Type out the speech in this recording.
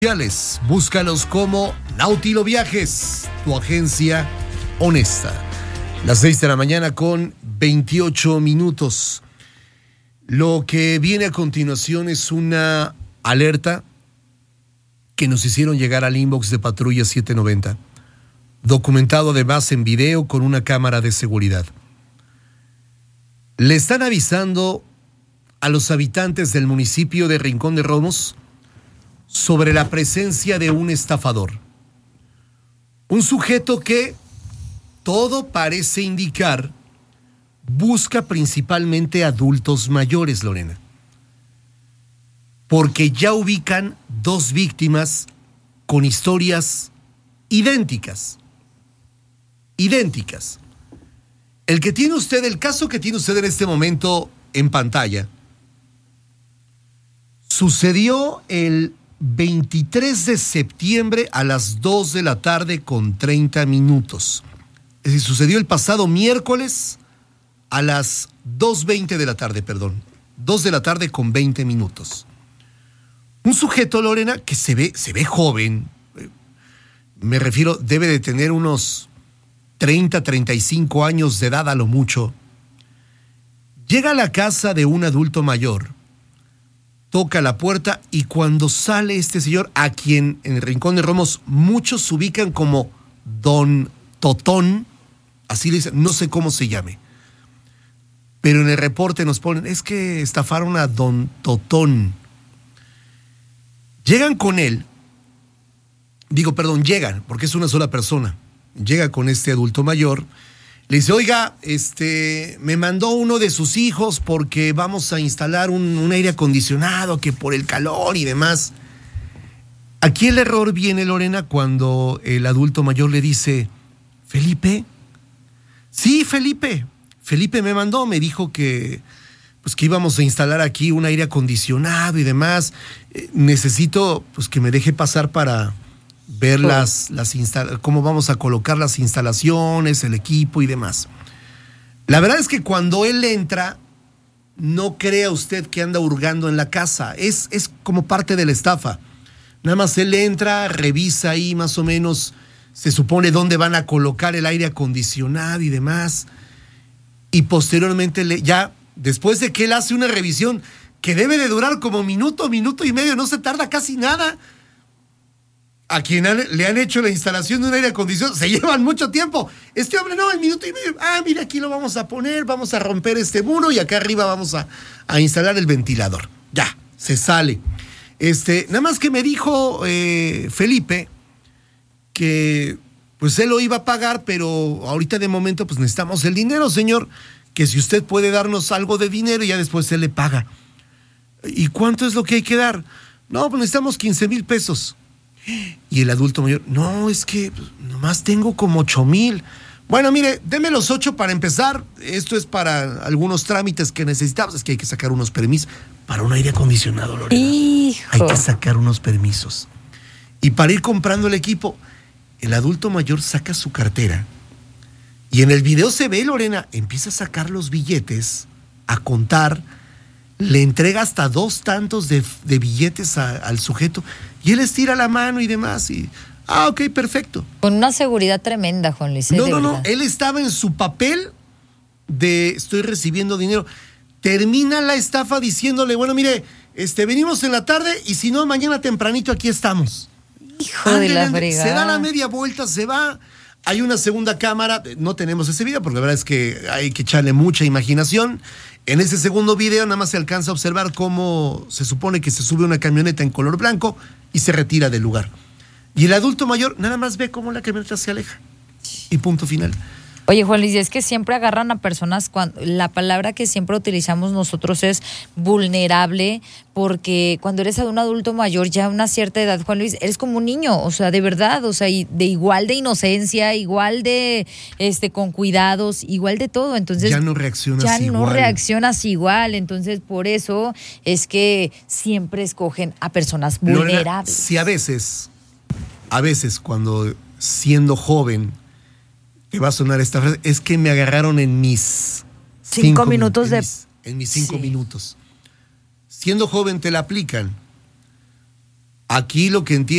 Búscalos como Nautilo Viajes, tu agencia honesta. Las 6 de la mañana con 28 minutos. Lo que viene a continuación es una alerta que nos hicieron llegar al inbox de Patrulla 790, documentado además en video con una cámara de seguridad. Le están avisando a los habitantes del municipio de Rincón de Romos sobre la presencia de un estafador. Un sujeto que, todo parece indicar, busca principalmente adultos mayores, Lorena. Porque ya ubican 2 víctimas con historias idénticas. Idénticas. El caso que tiene usted en este momento en pantalla, sucedió el 23 de septiembre a las 2 de la tarde con 30 minutos. Es decir, sucedió el pasado miércoles a las 2:20 de la tarde, 2 de la tarde con 20 minutos. Un sujeto, Lorena, que se ve joven, me refiero, debe de tener unos 30, 35 años de edad a lo mucho. Llega a la casa de un adulto mayor, toca la puerta y cuando sale este señor, a quien en el Rincón de Romos muchos ubican como Don Totón, así le dicen, no sé cómo se llame, pero en el reporte nos ponen, es que estafaron a Don Totón. Llegan con él, llegan, porque es una sola persona, llega con este adulto mayor. Le dice, oiga, me mandó uno de sus hijos porque vamos a instalar un aire acondicionado que por el calor y demás. Aquí el error viene, Lorena, cuando el adulto mayor le dice, ¿Felipe? Sí, Felipe. Felipe me mandó, me dijo que íbamos a instalar aquí un aire acondicionado y demás. Necesito que me deje pasar para ver cómo vamos a colocar las instalaciones, el equipo y demás. La verdad es que cuando él entra, no crea usted que anda hurgando en la casa. Es como parte de la estafa. Nada más él entra, revisa ahí más o menos, se supone dónde van a colocar el aire acondicionado y demás. Y posteriormente, ya después de que él hace una revisión que debe de durar como minuto y medio, no se tarda casi nada. A quien le han hecho la instalación de un aire acondicionado, se llevan mucho tiempo. Este hombre, no, el minuto y medio. Mira, aquí lo vamos a poner, vamos a romper este muro y acá arriba vamos a instalar el ventilador. Ya, se sale. Nada más que me dijo Felipe que él lo iba a pagar, pero ahorita de momento necesitamos el dinero, señor, que si usted puede darnos algo de dinero y ya después él le paga. ¿Y cuánto es lo que hay que dar? No, necesitamos 15,000 pesos. Y el adulto mayor, no, es que nomás tengo como 8,000. Bueno, mire, deme los 8 para empezar. Esto es para algunos trámites que necesitamos. Es que hay que sacar unos permisos para un aire acondicionado, Lorena. ¡Hijo! Hay que sacar unos permisos. Y para ir comprando el equipo, el adulto mayor saca su cartera. Y en el video se ve, Lorena, empieza a sacar los billetes, a contar, le entrega hasta 2 tantos de billetes al sujeto y él estira la mano y demás. Y, ok, perfecto. Con una seguridad tremenda, Juan Luis. No, él estaba en su papel de estoy recibiendo dinero. Termina la estafa diciéndole, bueno, mire, venimos en la tarde y si no, mañana tempranito aquí estamos. Hijo de la fregada. Se da la media vuelta, se va. Hay una segunda cámara, no tenemos ese video porque la verdad es que hay que echarle mucha imaginación. En ese segundo video nada más se alcanza a observar cómo se supone que se sube una camioneta en color blanco y se retira del lugar. Y el adulto mayor nada más ve cómo la camioneta se aleja. Y punto final. Oye, Juan Luis, es que siempre agarran a personas, la palabra que siempre utilizamos nosotros es vulnerable, porque cuando eres un adulto mayor, ya a una cierta edad, Juan Luis, eres como un niño, o sea, de verdad, o sea, y de igual de inocencia, igual de con cuidados, igual de todo, entonces ya no reaccionas igual, entonces por eso es que siempre escogen a personas vulnerables. Lorena, si a veces cuando siendo joven te va a sonar esta frase, es que me agarraron en mis 5 minutos en mis 5 minutos. Siendo joven te la aplican. Aquí lo que entiendo